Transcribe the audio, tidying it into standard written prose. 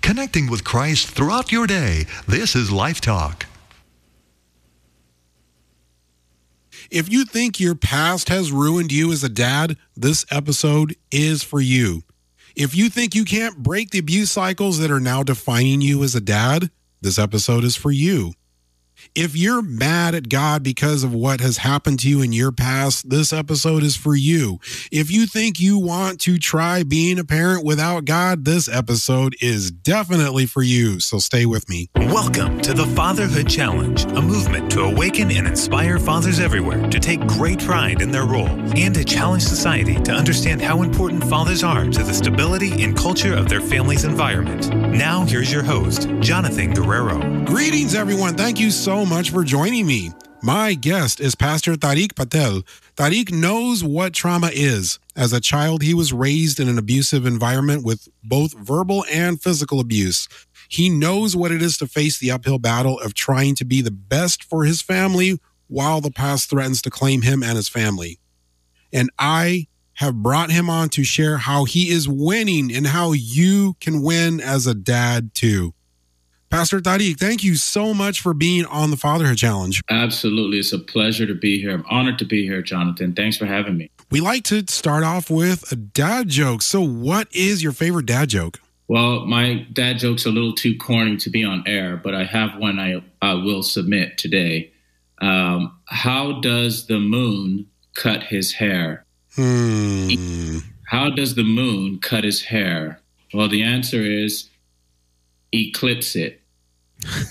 connecting with Christ throughout your day. This is Life Talk. If you think your past has ruined you as a dad, this episode is for you. If you think you can't break the abuse cycles that are now defining you as a dad, this episode is for you. If you're mad at God because of what has happened to you in your past, this episode is for you. If you think you want to try being a parent without God, this episode is definitely for you. So stay with me. Welcome to the Fatherhood Challenge, a movement to awaken and inspire fathers everywhere to take great pride in their role and to challenge society to understand how important fathers are to the stability and culture of their family's environment. Now, here's your host, Jonathan Guerrero. Greetings, everyone. Thank you so much for joining me. My guest is Pastor Tariq Patel. Tariq knows what trauma is. As a child, he was raised in an abusive environment with both verbal and physical abuse. He knows what it is to face the uphill battle of trying to be the best for his family while the past threatens to claim him and his family. And I have brought him on to share how he is winning and how you can win as a dad too. Pastor Tariq, thank you so much for being on the Fatherhood Challenge. Absolutely. It's a pleasure to be here. I'm honored to be here, Jonathan. Thanks for having me. We like to start off with a dad joke. So what is your favorite dad joke? Well, my dad joke's a little too corny to be on air, but I have one I will submit today. How does the moon cut his hair? How does the moon cut his hair? Well, the answer is eclipse it.